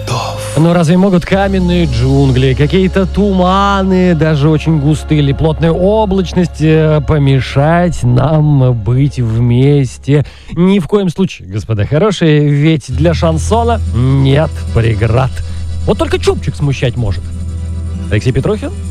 Но разве могут каменные джунгли, какие-то туманы, даже очень густые или плотная облачность помешать нам быть вместе? Ни в коем случае, господа хорошие, ведь для шансона нет преград. Вот только Чупчик смущать может. Алексей Петрухин,